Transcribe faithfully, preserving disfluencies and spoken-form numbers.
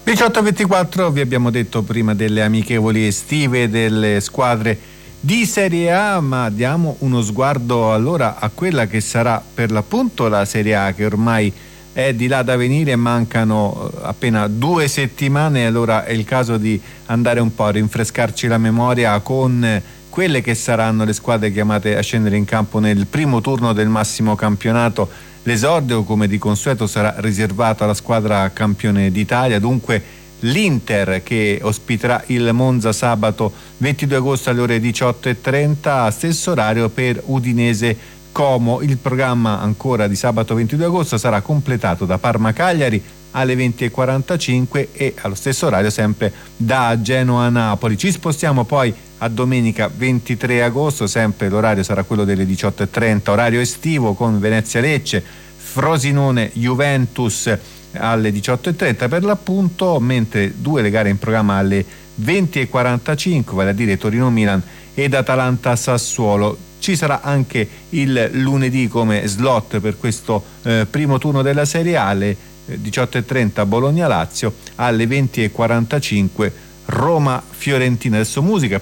diciotto e ventiquattro, vi abbiamo detto prima delle amichevoli estive delle squadre di Serie A, ma diamo uno sguardo allora a quella che sarà per l'appunto la Serie A, che ormai è di là da venire, mancano appena due settimane, allora è il caso di andare un po' a rinfrescarci la memoria con quelle che saranno le squadre chiamate a scendere in campo nel primo turno del massimo campionato. L'esordio, come di consueto, sarà riservato alla squadra campione d'Italia, dunque l'Inter che ospiterà il Monza sabato ventidue agosto alle ore diciotto e trenta, stesso orario per Udinese Como. Il programma ancora di sabato ventidue agosto sarà completato da Parma Cagliari alle venti e quarantacinque e allo stesso orario sempre da Genoa Napoli. Ci spostiamo poi a domenica ventitré agosto, sempre l'orario sarà quello delle diciotto e trenta, orario estivo, con Venezia Lecce, Frosinone Juventus alle diciotto e trenta per l'appunto, mentre due le gare in programma alle venti e quarantacinque, vale a dire Torino Milan ed Atalanta Sassuolo. Ci sarà anche il lunedì come slot per questo eh, primo turno della Serie A, alle diciotto e trenta Bologna Lazio, alle venti e quarantacinque Roma Fiorentina. Adesso musica.